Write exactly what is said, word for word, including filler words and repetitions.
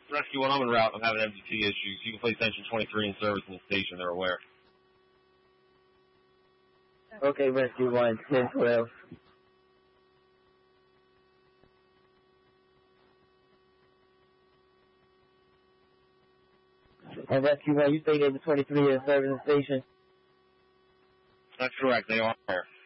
Rescue one, I'm en route. I'm having M D T issues. You can place engine twenty-three in service in the station. They're aware. Okay, Rescue one, ten twelve. And Rescue one, you say engine twenty-three in service in the station? That's correct. They are aware.